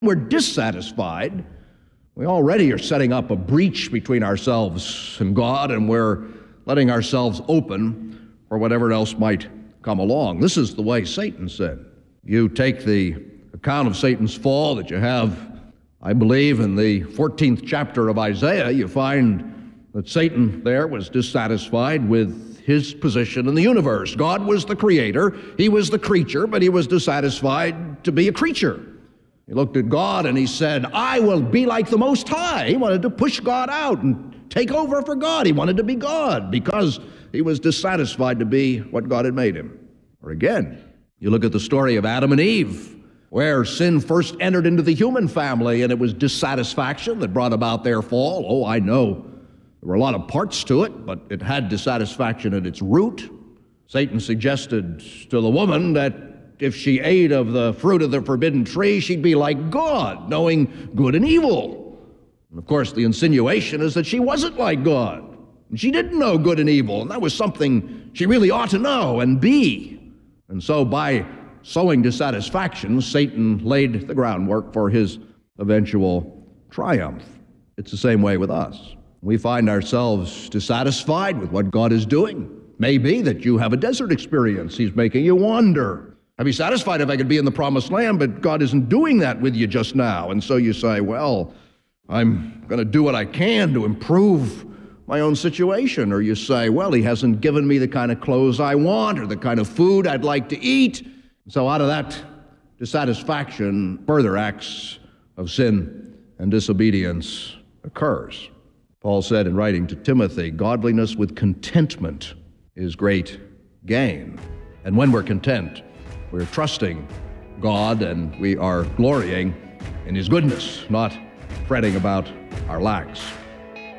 We're dissatisfied. We already are setting up a breach between ourselves and God, and we're letting ourselves open for whatever else might come along. This is the way Satan sinned. You take the account of Satan's fall that you have, I believe, in the 14th chapter of Isaiah, you find that Satan there was dissatisfied with his position in the universe. God was the creator, he was the creature, but he was dissatisfied to be a creature. He looked at God and he said, I will be like the Most High. He wanted to push God out and take over for God. He wanted to be God because he was dissatisfied to be what God had made him. Or again, you look at the story of Adam and Eve, where sin first entered into the human family, and it was dissatisfaction that brought about their fall. Oh, I know there were a lot of parts to it, but it had dissatisfaction at its root. Satan suggested to the woman that if she ate of the fruit of the forbidden tree, she'd be like God, knowing good and evil. And of course, the insinuation is that she wasn't like God. She didn't know good and evil, and that was something she really ought to know and be. And so by sowing dissatisfaction, Satan laid the groundwork for his eventual triumph. It's the same way with us. We find ourselves dissatisfied with what God is doing. Maybe that you have a desert experience. He's making you wander. I'd be satisfied if I could be in the promised land, but God isn't doing that with you just now. And so you say, well, I'm going to do what I can to improve my own situation. Or you say, well, he hasn't given me the kind of clothes I want or the kind of food I'd like to eat. So out of that dissatisfaction, further acts of sin and disobedience occurs. Paul said in writing to Timothy, godliness with contentment is great gain. And when we're content, we're trusting God and we are glorying in his goodness, not fretting about our lacks.